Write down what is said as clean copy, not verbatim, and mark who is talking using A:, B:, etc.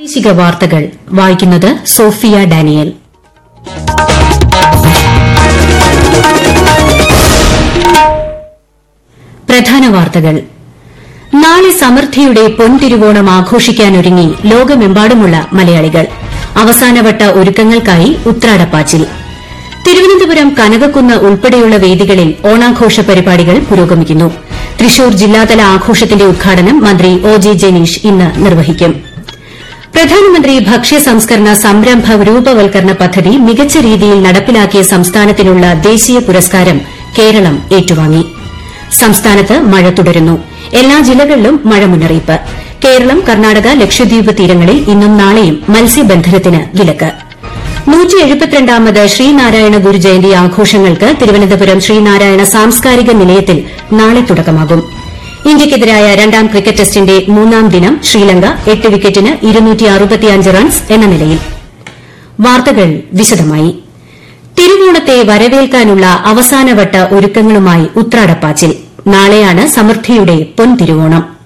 A: പ്രാദേശിക വാർത്തകൾ വായിക്കുന്നത് സോഫിയ ഡാനിയൽ. പ്രധാന വാർത്തകൾ. നാളെ സമൃദ്ധിയുടെ പൊൻതിരുവോണം ആഘോഷിക്കാനൊരുങ്ങി ലോകമെമ്പാടുമുള്ള മലയാളികൾ. അവസാനവട്ട ഒരുക്കങ്ങൾക്കായി ഉത്രാടപ്പാച്ചിൽ. തിരുവനന്തപുരം കനകക്കുന്ന് ഉൾപ്പെടെയുള്ള വേദികളിൽ ഓണാഘോഷ പരിപാടികൾ പുരോഗമിക്കുന്നു. തൃശൂർ ജില്ലാതല ആഘോഷത്തിന്റെ ഉദ്ഘാടനം മന്ത്രി ഒ ജെ ജനീഷ് ഇന്ന് നിർവഹിക്കും. പ്രധാനമന്ത്രി ഭക്ഷ്യ സംസ്കരണ സംരംഭ രൂപവൽക്കരണ പദ്ധതി മികച്ച രീതിയിൽ നടപ്പിലാക്കിയ സംസ്ഥാനത്തിനുള്ള ദേശീയ പുരസ്കാരം കേരളം ഏറ്റുവാങ്ങി. സംസ്ഥാനത്ത് മഴ തുടരുന്നു. എല്ലാ ജില്ലകളിലും മഴ മുന്നറിയിപ്പ്. കേരളം, കർണാടക, ലക്ഷദ്വീപ് തീരങ്ങളിൽ ഇന്നും നാളെയും മത്സ്യബന്ധനത്തിന് വിലക്ക്. 172ാമത് ശ്രീനാരായണ ഗുരുജയന്തി ആഘോഷങ്ങൾക്ക് തിരുവനന്തപുരം ശ്രീനാരായണ സാംസ്കാരിക നിലയത്തിൽ നാളെ തുടക്കമാകും. ഇന്ത്യയ്ക്കെതിരായ രണ്ടാം ക്രിക്കറ്റ് ടെസ്റ്റിന്റെ മൂന്നാം ദിനം ശ്രീലങ്ക 8 വിക്കറ്റിന് 265 റൺസ് എന്ന നിലയിൽ. വാർത്തകൾ വിശദമായി. തിരുവോണത്തെ വരവേൽക്കാനുള്ള അവസാനവട്ട ഒരുക്കങ്ങളുമായി ഉത്രാടപ്പാച്ചിൽ. നാളെയാണ് സമൃദ്ധിയുടെ പൊൻതിരുവോണം.